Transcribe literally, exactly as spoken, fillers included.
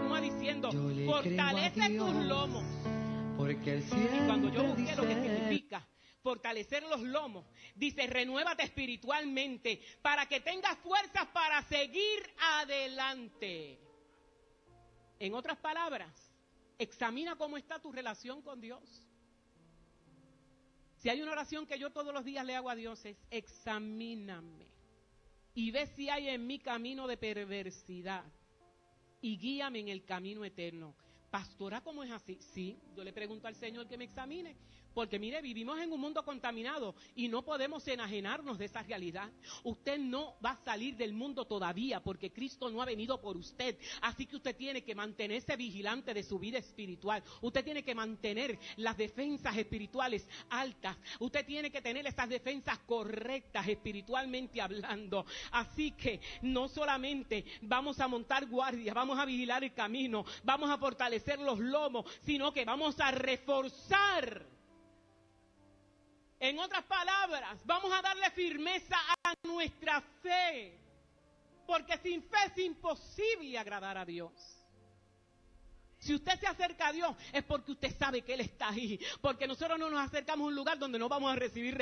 continúa diciendo, fortalece tus lomos. Porque el Y cuando yo busqué dice, lo que significa fortalecer los lomos, dice, renuévate espiritualmente para que tengas fuerzas para seguir adelante. En otras palabras, examina cómo está tu relación con Dios. Si hay una oración que yo todos los días le hago a Dios es, examíname y ve si hay en mi camino de perversidad y guíame en el camino eterno. Pastora, ¿cómo es así? Sí, yo le pregunto al Señor que me examine, porque mire, vivimos en un mundo contaminado y no podemos enajenarnos de esa realidad. Usted no va a salir del mundo todavía porque Cristo no ha venido por usted, así que usted tiene que mantenerse vigilante de su vida espiritual. Usted tiene que mantener las defensas espirituales altas. Usted tiene que tener esas defensas correctas espiritualmente hablando. Así que no solamente vamos a montar guardia, vamos a vigilar el camino, vamos a fortalecer los lomos, sino que vamos a reforzar. En otras palabras, vamos a darle firmeza a nuestra fe, porque sin fe es imposible agradar a Dios. Si usted se acerca a Dios es porque usted sabe que Él está ahí, porque nosotros no nos acercamos a un lugar donde no vamos a recibir